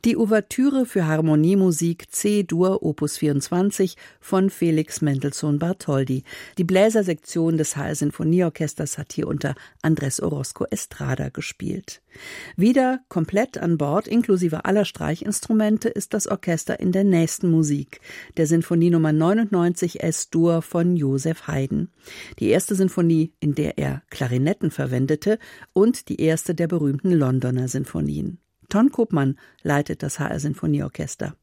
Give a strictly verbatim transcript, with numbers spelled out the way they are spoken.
Die Ouvertüre für Harmoniemusik C-Dur Opus vierundzwanzig von Felix Mendelssohn Bartholdy. Die Bläsersektion des H R Sinfonieorchesters hat hier unter Andrés Orozco Estrada gespielt. Wieder komplett an Bord, inklusive aller Streichinstrumente, ist das Orchester in der nächsten Musik, der Sinfonie Nummer neunundneunzig S-Dur von Joseph Haydn. Die erste Sinfonie, in der er Klarinetten verwendete, und die erste der berühmten Londoner Sinfonien. Ton Koopman leitet das H R Sinfonieorchester.